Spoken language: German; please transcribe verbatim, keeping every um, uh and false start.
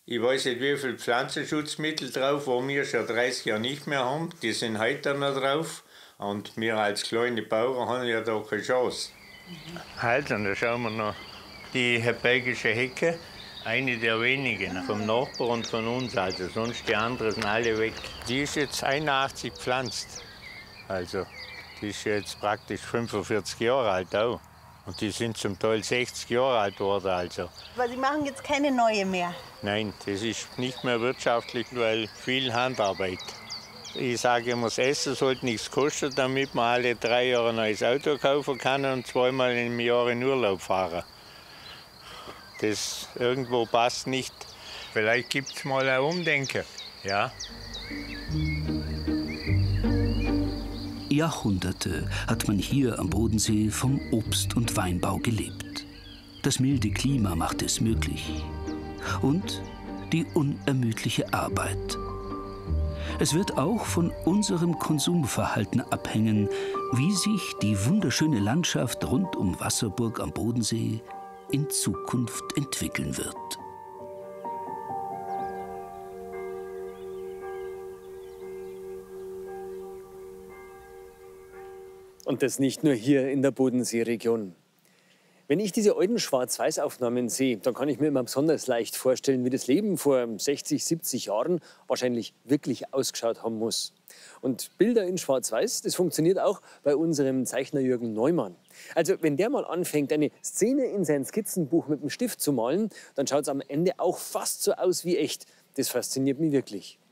Ich weiß nicht, wie viele Pflanzenschutzmittel drauf, wo wir schon dreißig Jahre nicht mehr haben. Die sind heute noch drauf. Und wir als kleine Bauern haben ja da keine Chance. Mhm. Also, da schauen wir noch die belgische Hecke. Eine der wenigen vom Nachbar und von uns. Also sonst die anderen sind alle weg. Die ist jetzt einundachtzig gepflanzt. Also die ist jetzt praktisch fünfundvierzig Jahre alt auch. Und die sind zum Teil sechzig Jahre alt geworden. Also. Aber Sie machen jetzt keine neue mehr? Nein, das ist nicht mehr wirtschaftlich, weil viel Handarbeit. Ich sage immer, das Essen sollte nichts kosten, damit man alle drei Jahre ein neues Auto kaufen kann und zweimal im Jahr in Urlaub fahren. Das irgendwo passt nicht. Vielleicht gibt es mal ein Umdenken. Ja. Jahrhunderte hat man hier am Bodensee vom Obst- und Weinbau gelebt. Das milde Klima macht es möglich. Und die unermüdliche Arbeit. Es wird auch von unserem Konsumverhalten abhängen, wie sich die wunderschöne Landschaft rund um Wasserburg am Bodensee in Zukunft entwickeln wird. Und das nicht nur hier in der Bodenseeregion. Wenn ich diese alten Schwarz-Weiß-Aufnahmen sehe, dann kann ich mir immer besonders leicht vorstellen, wie das Leben vor sechzig, siebzig Jahren wahrscheinlich wirklich ausgeschaut haben muss. Und Bilder in Schwarz-Weiß, das funktioniert auch bei unserem Zeichner Jürgen Neumann. Also wenn der mal anfängt, eine Szene in sein Skizzenbuch mit dem Stift zu malen, dann schaut es am Ende auch fast so aus wie echt. Das fasziniert mich wirklich.